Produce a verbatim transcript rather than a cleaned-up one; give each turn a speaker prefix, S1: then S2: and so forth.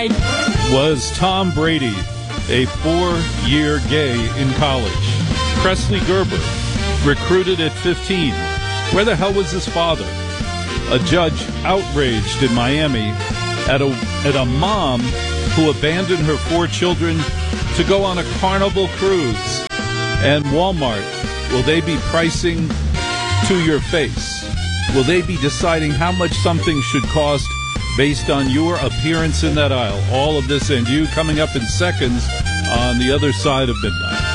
S1: side.
S2: Was Tom Brady a four-year gay in college? Presley Gerber, recruited at fifteen. Where the hell was his father? A judge outraged in Miami at a at a mom who abandoned her four children to go on a Carnival cruise. And Walmart, will they be pricing to your face? Will they be deciding how much something should cost based on your appearance in that aisle? All of this and you coming up in seconds on the other side of midnight.